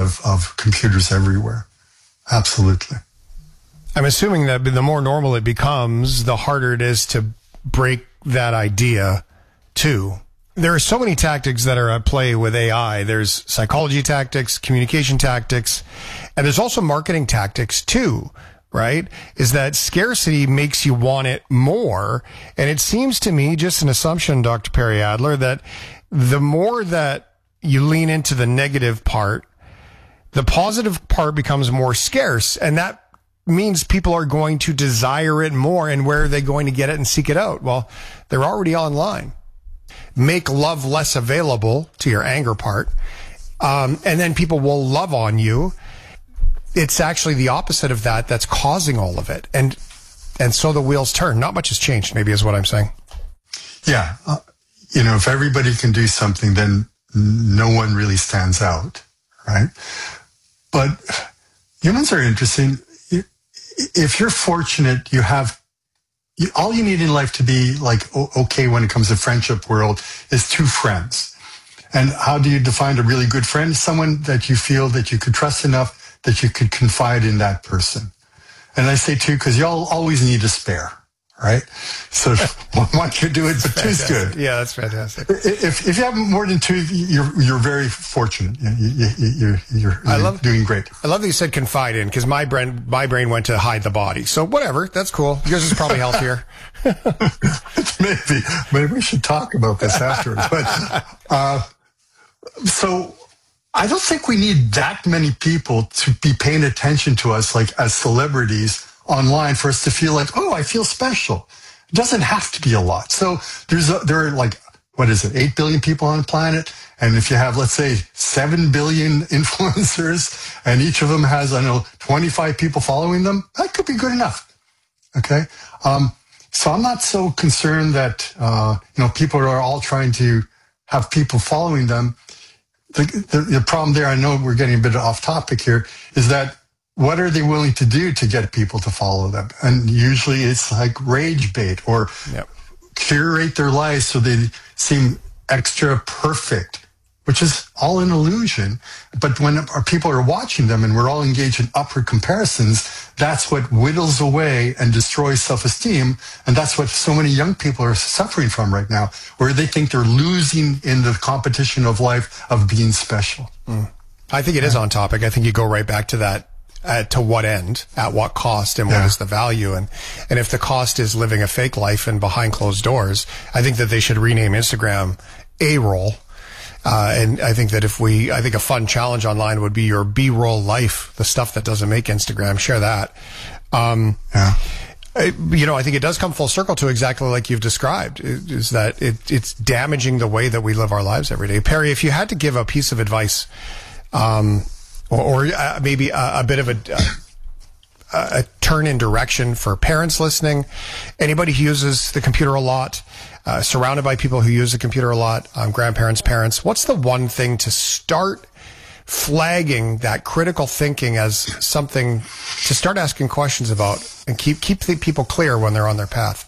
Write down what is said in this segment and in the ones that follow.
of computers everywhere. Absolutely. I'm assuming that the more normal it becomes, the harder it is to break that idea too. There are so many tactics that are at play with AI. There's psychology tactics, communication tactics, and there's also marketing tactics too, right? Is that scarcity makes you want it more. And it seems to me, just an assumption, Dr. Perry Adler, that the more that you lean into the negative part, the positive part becomes more scarce. And that means people are going to desire it more. And where are they going to get it and seek it out? Well, they're already online. Make love less available, to your anger part, and then people will love on you. It's actually the opposite of that that's causing all of it. And so the wheels turn. Not much has changed, maybe, is what I'm saying. Yeah. If everybody can do something, then no one really stands out, right? But humans are interesting. If you're fortunate, all you need in life to be like okay when it comes to friendship world is two friends. And how do you define a really good friend? Someone that you feel that you could trust enough that you could confide in that person. And I say two because y'all always need a spare, right? So one could do it, but two's good. Yeah, that's fantastic. If you have more than two, you're very fortunate. You're doing great. I love that you said confide in, because my brain went to hide the body. So whatever, that's cool. Yours is probably healthier. Maybe we should talk about this afterwards. But so I don't think we need that many people to be paying attention to us, like as celebrities online, for us to feel like, oh, I feel special. It doesn't have to be a lot. So there are like, 8 billion people on the planet? And if you have, let's say, 7 billion influencers, and each of them has, 25 people following them, that could be good enough. Okay? So I'm not so concerned that, people are all trying to have people following them. The problem there, I know we're getting a bit off topic here, is that what are they willing to do to get people to follow them? And usually it's like rage bait or curate their lives so they seem extra perfect, which is all an illusion. But when our people are watching them and we're all engaged in upward comparisons, that's what whittles away and destroys self-esteem. And that's what so many young people are suffering from right now, where they think they're losing in the competition of life of being special. I think it is on topic. I think you go right back to that. To what end, at what cost, and what is the value? And if the cost is living a fake life and behind closed doors, I think that they should rename Instagram A-roll. And I think that I think a fun challenge online would be your B-roll life, the stuff that doesn't make Instagram. Share that. I think it does come full circle to exactly like you've described, is that it's damaging the way that we live our lives every day. Perry, if you had to give a piece of advice, or maybe a bit of a turn in direction for parents listening, anybody who uses the computer a lot, surrounded by people who use the computer a lot, grandparents, parents, what's the one thing to start flagging that critical thinking as something to start asking questions about and keep the people clear when they're on their path?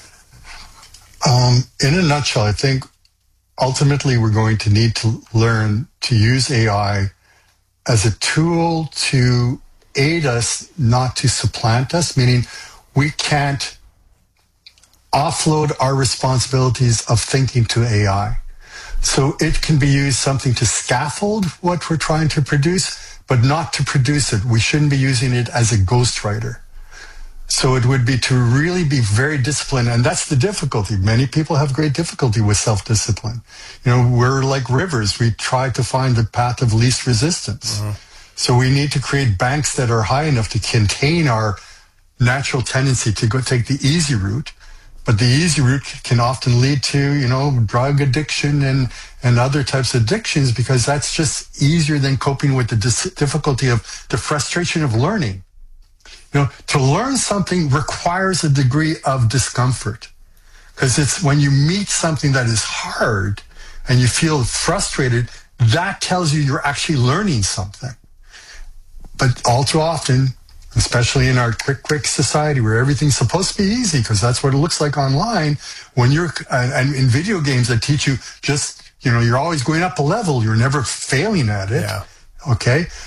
In a nutshell, I think ultimately we're going to need to learn to use AI as a tool to aid us, not to supplant us, meaning we can't offload our responsibilities of thinking to AI. So it can be used something to scaffold what we're trying to produce, but not to produce it. We shouldn't be using it as a ghostwriter. So it would be to really be very disciplined, and that's the difficulty. Many people have great difficulty with self-discipline. We're like rivers. We try to find the path of least resistance. So we need to create banks that are high enough to contain our natural tendency to go take the easy route. But the easy route can often lead to, drug addiction and other types of addictions, because that's just easier than coping with the difficulty of the frustration of learning. To learn something requires a degree of discomfort, because it's when you meet something that is hard and you feel frustrated, that tells you you're actually learning something. But all too often, especially in our quick society where everything's supposed to be easy, because that's what it looks like online, when you're and in video games that teach you just, you're always going up a level, you're never failing at it. Okay?